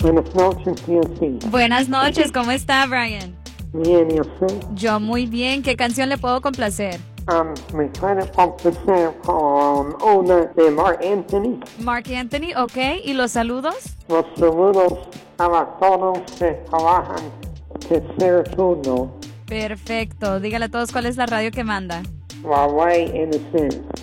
Buenas noches, y así. Buenas noches, ¿cómo está, Brian? Bien, ¿y usted? Yo muy bien. ¿Qué canción le puedo complacer? Me puede complacer con una de Mark Anthony. Mark Anthony, ok. ¿Y los saludos? Los saludos a todos que trabajan tercer turno. Perfecto. Dígale a todos cuál es la radio que manda. La Ley Innocent.